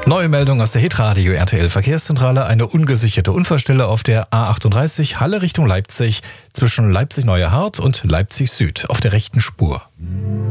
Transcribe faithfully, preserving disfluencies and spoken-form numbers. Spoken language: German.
Neue Meldung aus der Hitradio R T L Verkehrszentrale. Eine ungesicherte Unfallstelle auf der A achtunddreißig Halle Richtung Leipzig zwischen Leipzig-Neuerhardt und Leipzig Süd auf der rechten Spur.